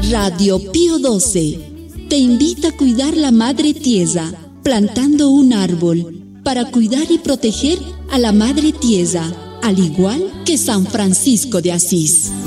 Radio Pío XII te invita a cuidar la madre tierra, plantando un árbol para cuidar y proteger a la madre tierra, al igual que San Francisco de Asís.